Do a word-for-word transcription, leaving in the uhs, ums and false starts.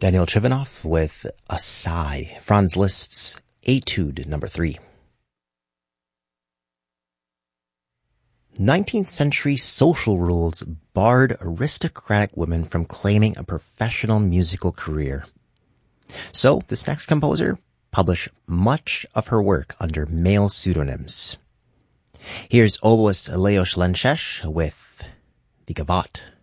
Daniel Trivanov with A Sigh, Franz Liszt's Etude number three. nineteenth century social rules barred aristocratic women from claiming a professional musical career. So, this next composer published much of her work under male pseudonyms. Here's oboist Leos Lenses with the Gavotte.